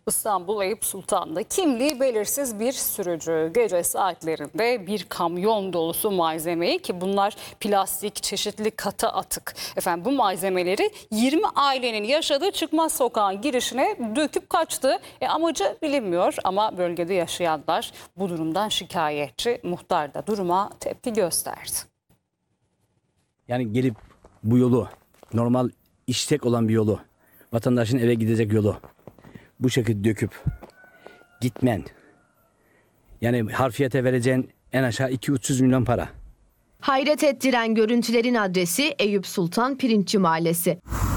İstanbul Eyüp Sultan'da kimliği belirsiz bir sürücü gece saatlerinde bir kamyon dolusu malzemeyi, ki bunlar plastik, çeşitli katı atık, bu malzemeleri 20 ailenin yaşadığı Çıkmaz Sokak'ın girişine döküp kaçtı. Amacı bilinmiyor ama bölgede yaşayanlar bu durumdan şikayetçi. Muhtar da duruma tepki gösterdi. Yani gelip bu yolu, normal işlek olan bir yolu, vatandaşın eve gidecek yolu bu şekilde döküp gitmen, yani harfiyete vereceğin en aşağı 200-300 milyon para. Hayret ettiren görüntülerin adresi Eyüp Sultan Pirinççi Mahallesi.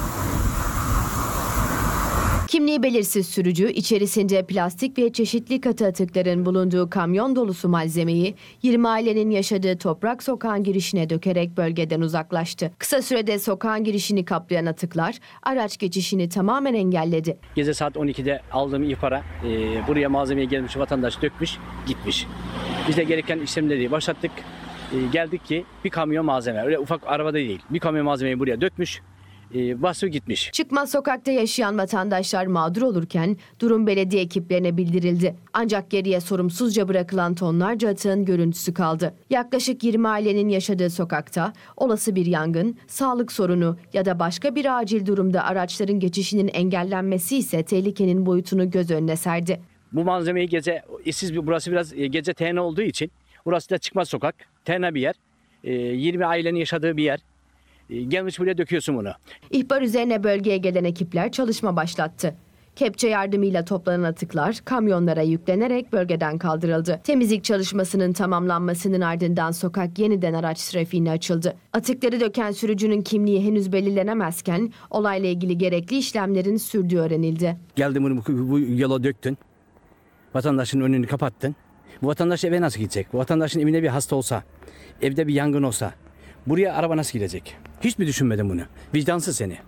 Kimliği belirsiz sürücü içerisinde plastik ve çeşitli katı atıkların bulunduğu kamyon dolusu malzemeyi 20 ailenin yaşadığı Toprak Sokağın girişine dökerek bölgeden uzaklaştı. Kısa sürede sokağın girişini kaplayan atıklar araç geçişini tamamen engelledi. Gece saat 12'de aldığım ihbara buraya malzemeye gelmiş vatandaş dökmüş gitmiş. Biz de gereken işlemleri başlattık. Geldik ki bir kamyon malzeme, öyle ufak arabada değil, bir kamyon malzemeyi buraya dökmüş. Basıp gitmiş. Çıkmaz Sokak'ta yaşayan vatandaşlar mağdur olurken durum belediye ekiplerine bildirildi. Ancak geriye sorumsuzca bırakılan tonlarca atığın görüntüsü kaldı. Yaklaşık 20 ailenin yaşadığı sokakta olası bir yangın, sağlık sorunu ya da başka bir acil durumda araçların geçişinin engellenmesi ise tehlikenin boyutunu göz önüne serdi. Bu malzemeyi gece, burası biraz gece tehna olduğu için, burası da Çıkmaz Sokak, tehna bir yer, 20 ailenin yaşadığı bir yer. Gelmiş buraya döküyorsun bunu. İhbar üzerine bölgeye gelen ekipler çalışma başlattı. Kepçe yardımıyla toplanan atıklar kamyonlara yüklenerek bölgeden kaldırıldı. Temizlik çalışmasının tamamlanmasının ardından sokak yeniden araç trafiğine açıldı. Atıkları döken sürücünün kimliği henüz belirlenemezken olayla ilgili gerekli işlemlerin sürdüğü öğrenildi. Geldin bunu bu yola döktün. Vatandaşın önünü kapattın. Bu vatandaş eve nasıl gidecek? Bu vatandaşın evinde bir hasta olsa, evde bir yangın olsa buraya araba nasıl gidecek? Hiç mi düşünmedin bunu? Vicdansız seni.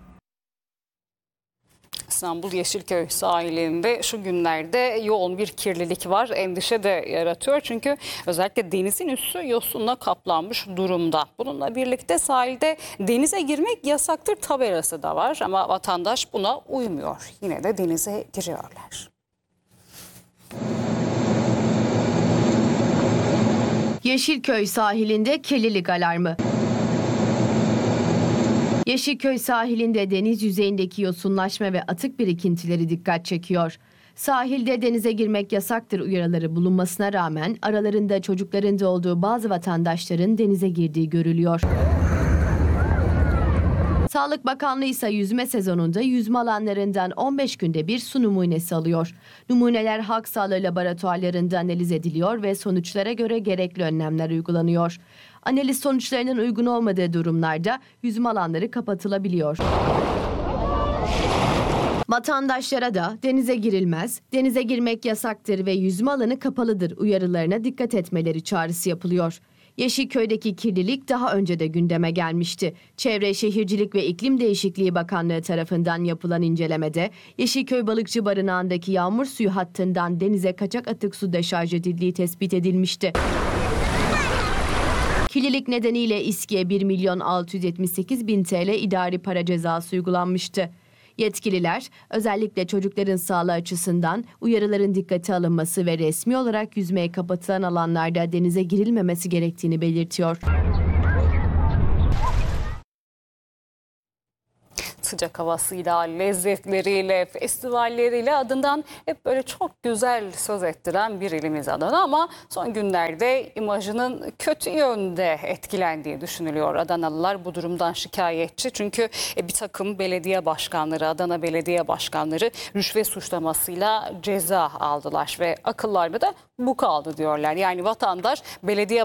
İstanbul Yeşilköy sahilinde şu günlerde yoğun bir kirlilik var. Endişe de yaratıyor çünkü özellikle denizin üstü yosunla kaplanmış durumda. Bununla birlikte sahilde denize girmek yasaktır tabelası da var ama vatandaş buna uymuyor. Yine de denize giriyorlar. Yeşilköy sahilinde kirlilik alarmı. Yeşilköy sahilinde deniz yüzeyindeki yosunlaşma ve atık birikintileri dikkat çekiyor. Sahilde denize girmek yasaktır uyarıları bulunmasına rağmen aralarında çocukların da olduğu bazı vatandaşların denize girdiği görülüyor. Sağlık Bakanlığı ise yüzme sezonunda yüzme alanlarından 15 günde bir su numunesi alıyor. Numuneler halk sağlığı laboratuvarlarında analiz ediliyor ve sonuçlara göre gerekli önlemler uygulanıyor. Analiz sonuçlarının uygun olmadığı durumlarda yüzme alanları kapatılabiliyor. Vatandaşlara da denize girilmez, denize girmek yasaktır ve yüzme alanı kapalıdır uyarılarına dikkat etmeleri çağrısı yapılıyor. Yeşilköy'deki kirlilik daha önce de gündeme gelmişti. Çevre, Şehircilik ve İklim Değişikliği Bakanlığı tarafından yapılan incelemede Yeşilköy Balıkçı Barınağı'ndaki yağmur suyu hattından denize kaçak atık su deşarj edildiği tespit edilmişti. Kirlilik nedeniyle İSKİ'ye 1.678.000 TL idari para cezası uygulanmıştı. Yetkililer özellikle çocukların sağlığı açısından uyarıların dikkate alınması ve resmi olarak yüzmeye kapatılan alanlarda denize girilmemesi gerektiğini belirtiyor. Sıcak havasıyla, lezzetleriyle, festivalleriyle adından hep böyle çok güzel söz ettiren bir ilimiz Adana ama son günlerde imajının kötü yönde etkilendiği düşünülüyor. Adanalılar bu durumdan şikayetçi çünkü bir takım belediye başkanları, Adana belediye başkanları rüşvet suçlamasıyla ceza aldılar ve akıllarda da bu kaldı diyorlar. Yani vatandaş belediye